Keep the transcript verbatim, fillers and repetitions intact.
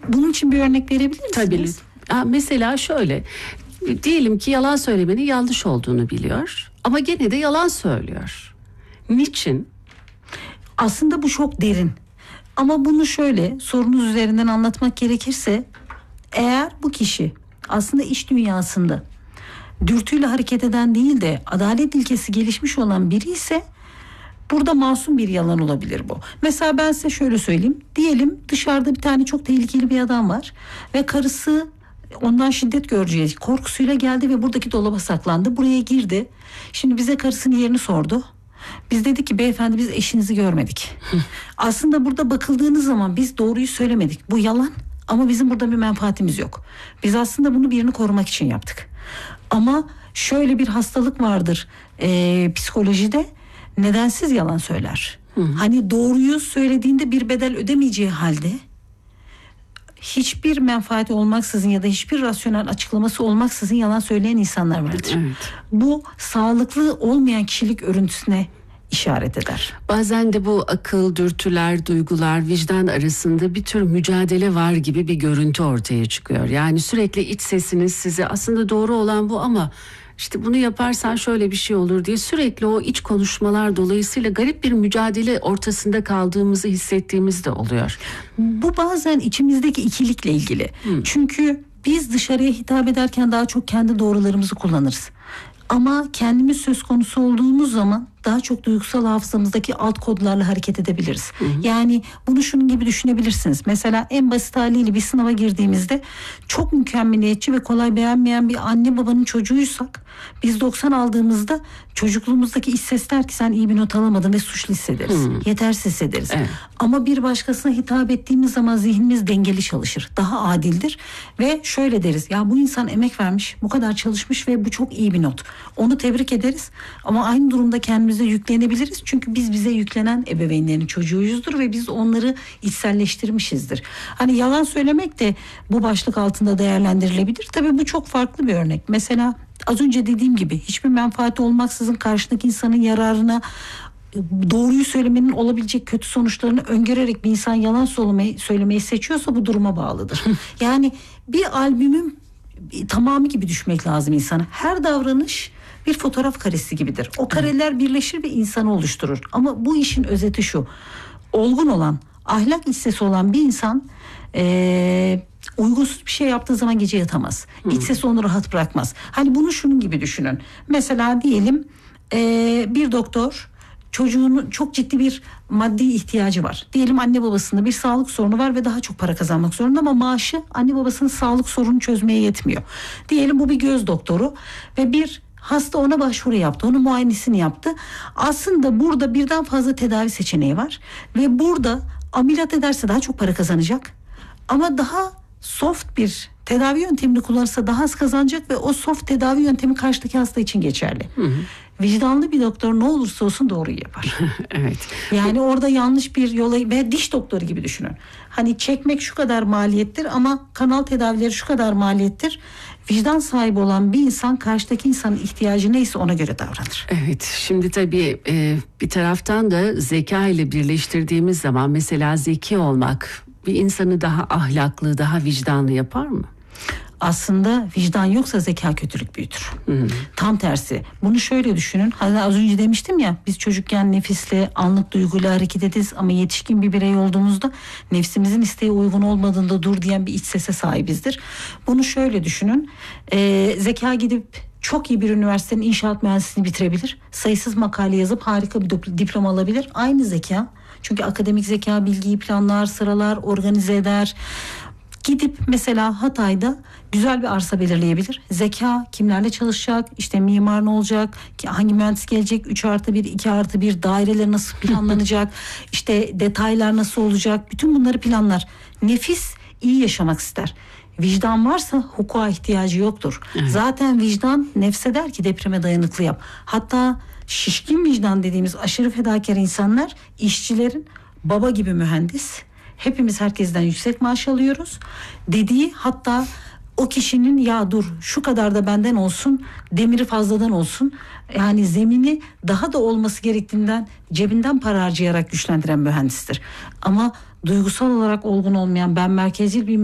Bunun için bir örnek verebilir misiniz? Tabii. Mesela şöyle, diyelim ki yalan söylemenin yanlış olduğunu biliyor ama gene de yalan söylüyor. Niçin? Aslında bu çok derin. Ama bunu şöyle sorunuz üzerinden anlatmak gerekirse, eğer bu kişi aslında iç dünyasında dürtüyle hareket eden değil de adalet ilkesi gelişmiş olan biri ise burada masum bir yalan olabilir bu. Mesela ben size şöyle söyleyeyim. Diyelim dışarıda bir tane çok tehlikeli bir adam var ve karısı ondan şiddet göreceği korkusuyla geldi ve buradaki dolaba saklandı. Buraya girdi. Şimdi bize karısının yerini sordu. Biz dedik ki beyefendi biz eşinizi görmedik. Aslında burada bakıldığınız zaman biz doğruyu söylemedik. Bu yalan ama bizim burada bir menfaatimiz yok. Biz aslında bunu birini korumak için yaptık. Ama şöyle bir hastalık vardır e, psikolojide, nedensiz yalan söyler. Hı hı. Hani doğruyu söylediğinde bir bedel ödemeyeceği halde hiçbir menfaati olmaksızın ya da hiçbir rasyonel açıklaması olmaksızın yalan söyleyen insanlar vardır. Evet. Bu sağlıklı olmayan kişilik örüntüsüne işaret eder. Bazen de bu akıl, dürtüler, duygular, vicdan arasında bir tür mücadele var gibi bir görüntü ortaya çıkıyor. Yani sürekli iç sesiniz size aslında doğru olan bu ama işte bunu yaparsan şöyle bir şey olur diye sürekli o iç konuşmalar dolayısıyla garip bir mücadele ortasında kaldığımızı hissettiğimiz de oluyor. Bu bazen içimizdeki ikilikle ilgili. Hmm. Çünkü biz dışarıya hitap ederken daha çok kendi doğrularımızı kullanırız. Ama kendimiz söz konusu olduğumuz zaman daha çok duygusal hafızamızdaki alt kodlarla hareket edebiliriz. Hı hı. Yani bunu şunun gibi düşünebilirsiniz. Mesela en basit haliyle bir sınava girdiğimizde çok mükemmeliyetçi ve kolay beğenmeyen bir anne babanın çocuğuysak biz doksan aldığımızda çocukluğumuzdaki iç ses der ki sen iyi bir not alamadın ve suçlu hissederiz. Hı. Yetersiz hissederiz. Evet. Ama bir başkasına hitap ettiğimiz zaman zihnimiz dengeli çalışır. Daha adildir ve şöyle deriz. Ya bu insan emek vermiş, bu kadar çalışmış ve bu çok iyi bir not. Onu tebrik ederiz ama aynı durumda kendimize yüklenebiliriz. Çünkü biz bize yüklenen ebeveynlerin çocuğuyuzdur ve biz onları içselleştirmişizdir. Hani yalan söylemek de bu başlık altında değerlendirilebilir. Tabii bu çok farklı bir örnek. Mesela az önce dediğim gibi hiçbir menfaati olmaksızın karşıdaki insanın yararına doğruyu söylemenin olabilecek kötü sonuçlarını öngörerek bir insan yalan söylemeyi, söylemeyi seçiyorsa bu duruma bağlıdır. Yani bir albümün tamamı gibi düşmek lazım insana. Her davranış bir fotoğraf karesi gibidir. O kareler birleşir ve insanı oluşturur. Ama bu işin özeti şu. Olgun olan, ahlak hissesi olan bir insan ee, uygunsuz bir şey yaptığı zaman gece yatamaz. Hmm. İç sesi onu rahat bırakmaz. Hani bunu şunun gibi düşünün. Mesela diyelim ee, bir doktor çocuğunun çok ciddi bir maddi ihtiyacı var. Diyelim anne babasında bir sağlık sorunu var ve daha çok para kazanmak zorunda ama maaşı anne babasının sağlık sorununu çözmeye yetmiyor. Diyelim bu bir göz doktoru ve bir hasta ona başvuru yaptı. Onun muayenesini yaptı. Aslında burada birden fazla tedavi seçeneği var ve burada ameliyat ederse daha çok para kazanacak. Ama daha soft bir tedavi yöntemini kullanırsa daha az kazanacak ve o soft tedavi yöntemi karşıdaki hasta için geçerli. Hı hı. Vicdanlı bir doktor ne olursa olsun doğruyu yapar. Evet. Yani orada yanlış bir yola ve diş doktoru gibi düşünün. Hani çekmek şu kadar maliyettir ama kanal tedavileri şu kadar maliyettir. Vicdan sahibi olan bir insan karşıdaki insanın ihtiyacı neyse ona göre davranır. Evet, şimdi tabii e, bir taraftan da zeka ile birleştirdiğimiz zaman mesela zeki olmak bir insanı daha ahlaklı, daha vicdanlı yapar mı? Aslında vicdan yoksa zeka kötülük büyütür. Hmm. Tam tersi. Bunu şöyle düşünün. Hani az önce demiştim ya, biz çocukken nefisle, anlık duyguyla hareket ederiz ama yetişkin bir birey olduğumuzda nefsimizin isteği uygun olmadığında dur diyen bir iç sese sahibizdir. Bunu şöyle düşünün. Ee, zeka gidip çok iyi bir üniversitenin inşaat mühendisliğini bitirebilir. Sayısız makale yazıp harika bir diploma alabilir. Aynı zeka. Çünkü akademik zeka bilgiyi planlar, sıralar, organize eder. Gidip mesela Hatay'da güzel bir arsa belirleyebilir. Zeka kimlerle çalışacak, işte mimar ne olacak, hangi mühendis gelecek, üç artı bir, iki artı bir daireler nasıl planlanacak, işte detaylar nasıl olacak, bütün bunları planlar. Nefis iyi yaşamak ister. Vicdan varsa hukuka ihtiyacı yoktur. Evet. Zaten vicdan nefse der ki depreme dayanıklı yap. Hatta şişkin vicdan dediğimiz aşırı fedakar insanlar, işçilerin baba gibi mühendis, hepimiz herkesten yüksek maaş alıyoruz dediği, hatta o kişinin ya dur şu kadar da benden olsun, demiri fazladan olsun, yani zemini daha da olması gerektiğinden cebinden para harcayarak güçlendiren mühendistir. Ama duygusal olarak olgun olmayan, ben merkezcil bir